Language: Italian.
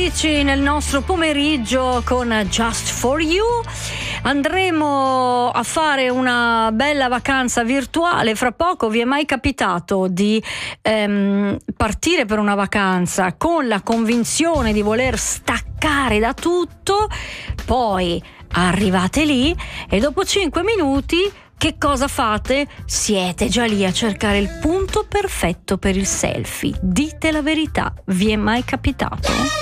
amici, nel nostro pomeriggio con Just for You andremo a fare una bella vacanza virtuale. Fra poco vi è mai capitato di partire per una vacanza con la convinzione di voler staccare da tutto, poi arrivate lì e dopo 5 minuti che cosa fate? Siete già lì a cercare il punto perfetto per il selfie. Dite la verità, vi è mai capitato?